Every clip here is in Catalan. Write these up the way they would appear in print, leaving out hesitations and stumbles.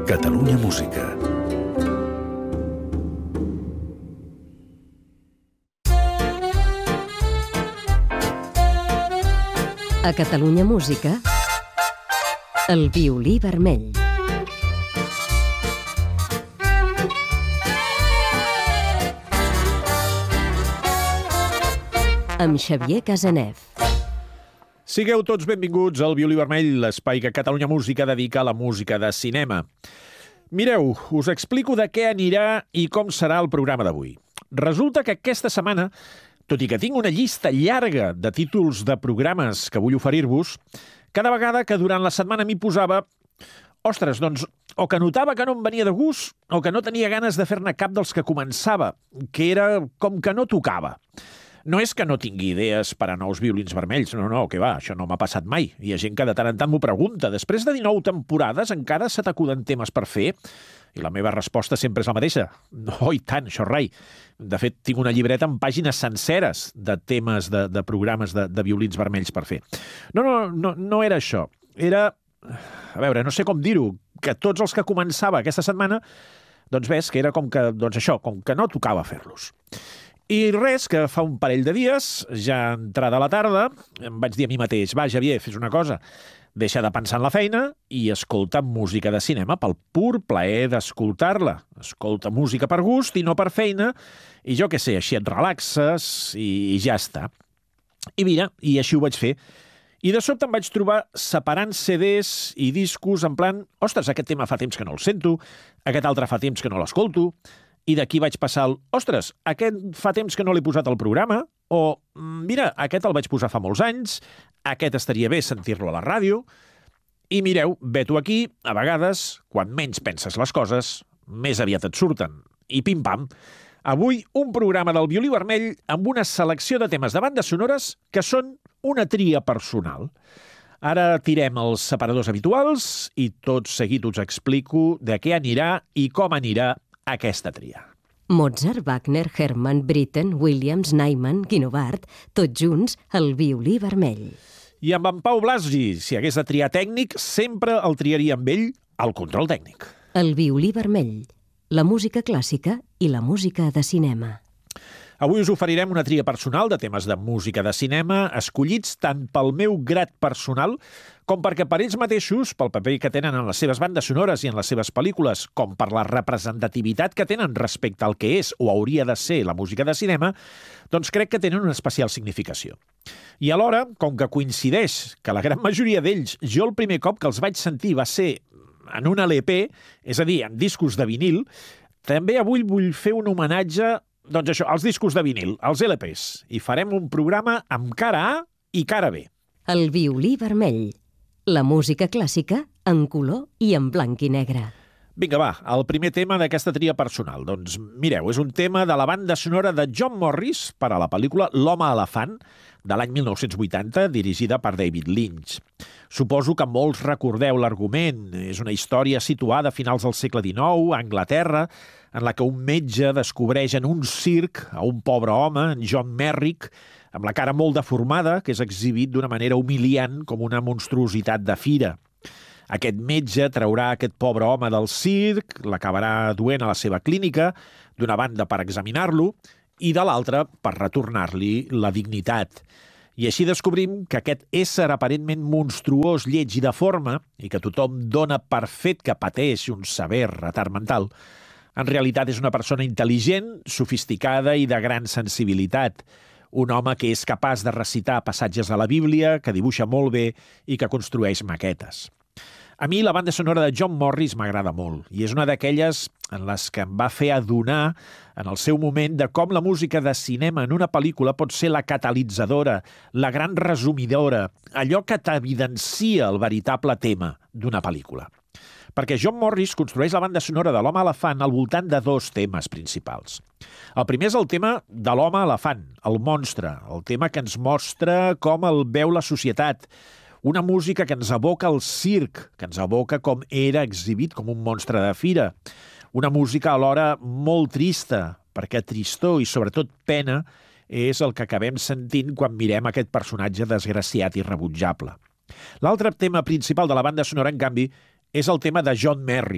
Catalunya Música. A Catalunya Música, el violí vermell. Amb Xavier Casanev. Sigueu tots benvinguts al Violí Vermell, l'espai que Catalunya Música dedica a la música de cinema. Mireu, us explico de què anirà i com serà el programa d'avui. Resulta que aquesta setmana, tot i que tinc una llista llarga de títols de programes que vull oferir-vos, cada vegada que durant la setmana m'hi posava, ostres, doncs, o que notava que no em venia de gust o que no tenia ganes de fer-ne cap dels que començava, que era com que no tocava. No és que no tingui idees per a nous violins vermells, no, que va, això no m'ha passat mai. Hi ha gent que de tant en tant m'ho pregunta. Després de 19 temporades encara se t'acuden temes per fer? I la meva resposta sempre és la mateixa. No, i tant, això rai. De fet, tinc una llibreta amb pàgines senceres de temes de programes de violins vermells per fer. No era això. Era, a veure, no sé com dir-ho, que tots els que començava aquesta setmana, doncs ves que era com que, doncs això, com que no tocava fer-los. I res, que fa un parell de dies, ja entrada a la tarda, em vaig dir a mi mateix, va, Xavier, fes una cosa, deixa de pensar en la feina i escolta música de cinema pel pur plaer d'escoltar-la. Escolta música per gust i no per feina, i jo què sé, així et relaxes i ja està. I mira, i així ho vaig fer. I de sobte em vaig trobar separant CDs i discos en plan, ostres, aquest tema fa temps que no el sento, aquest altre fa temps que no l'escolto, i d'aquí vaig passar el, ostres, aquest fa temps que no l'he posat al programa, o, mira, aquest el vaig posar fa molts anys, aquest estaria bé sentir-lo a la ràdio, i mireu, vet-ho aquí, a vegades, quan menys penses les coses, més aviat et surten. I pim-pam. Avui, un programa del Violí Vermell amb una selecció de temes de bandes sonores que són una tria personal. Ara tirem els separadors habituals i tot seguit us explico de què anirà i com anirà aquesta tria. Mozart, Wagner, Hermann, Britten, Williams, Nyman, Guinovart, tots junts al violí vermell. I amb en Pau Blasi, si hagués de triar tècnic, sempre el triaria amb ell al control tècnic. El violí vermell, la música clàssica i la música de cinema. Avui us oferirem una tria personal de temes de música de cinema escollits tant pel meu grat personal com perquè per ells mateixos, pel paper que tenen en les seves bandes sonores i en les seves pel·lícules, com per la representativitat que tenen respecte al que és o hauria de ser la música de cinema, doncs crec que tenen una especial significació. I alhora, com que coincideix que la gran majoria d'ells, jo el primer cop que els vaig sentir va ser en un LP, és a dir, en discos de vinil, també avui vull fer un homenatge doncs això, als discos de vinil, als LPs, i farem un programa amb cara A i cara B. El violí vermell, la música clàssica en color i en blanc i negre. Vinga, va, el primer tema d'aquesta tria personal. Doncs mireu, és un tema de la banda sonora de John Morris per a la pel·lícula L'home elefant, de l'any 1980, dirigida per David Lynch. Suposo que molts recordeu l'argument. És una història situada a finals del segle XIX, a Anglaterra, en la que un metge descobreix en un circ a un pobre home, en John Merrick, amb la cara molt deformada, que és exhibit d'una manera humiliant com una monstruositat de fira. Aquest metge traurà aquest pobre home del circ, l'acabarà duent a la seva clínica, d'una banda per examinar-lo i de l'altra per retornar-li la dignitat. I així descobrim que aquest ésser aparentment monstruós, lleig i deforme, i que tothom dona per fet que pateix un sever retard mental, en realitat és una persona intel·ligent, sofisticada i de gran sensibilitat. Un home que és capaç de recitar passatges de la Bíblia, que dibuixa molt bé i que construeix maquetes. A mi la banda sonora de John Morris m'agrada molt i és una d'aquelles en les que em va fer adonar en el seu moment de com la música de cinema en una pel·lícula pot ser la catalitzadora, la gran resumidora, allò que t'evidencia el veritable tema d'una pel·lícula. Perquè John Morris construeix la banda sonora de l'home elefant al voltant de dos temes principals. El primer és el tema de l'home elefant, el monstre, el tema que ens mostra com el veu la societat, una música que ens evoca el circ, que ens evoca com era exhibit com un monstre de fira, una música alhora molt trista, perquè tristor i sobretot pena és el que acabem sentint quan mirem aquest personatge desgraciat i rebutjable. L'altre tema principal de la banda sonora, en canvi, és el tema de John Merrick,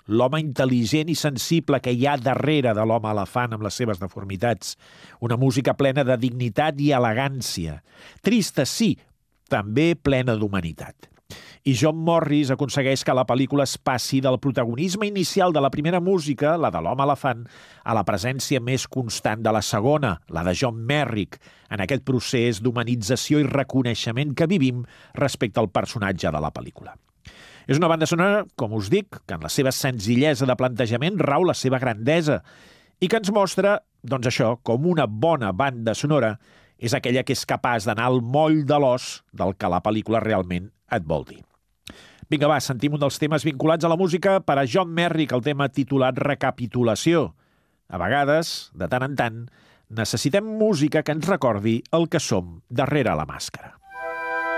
l'home intel·ligent i sensible que hi ha darrere de l'home elefant amb les seves deformitats. Una música plena de dignitat i elegància. Trista, sí, també plena d'humanitat. I John Morris aconsegueix que la pel·lícula es passi del protagonisme inicial de la primera música, la de l'home elefant, a la presència més constant de la segona, la de John Merrick, en aquest procés d'humanització i reconeixement que vivim respecte al personatge de la pel·lícula. És una banda sonora, com us dic, que en la seva senzillesa de plantejament rau la seva grandesa i que ens mostra, doncs això, com una bona banda sonora és aquella que és capaç d'anar al moll de l'os del que la pel·lícula realment et vol dir. Vinga, va, sentim un dels temes vinculats a la música per a John Merrick, el tema titulat Recapitulació. A vegades, de tant en tant, necessitem música que ens recordi el que som darrere la màscara.